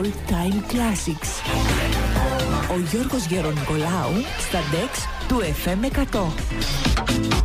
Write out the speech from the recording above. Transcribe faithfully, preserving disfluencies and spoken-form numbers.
Old Time Classics. Ο Γιώργος Γερονικολάου στα ντεξ του εφ εμ εκατό.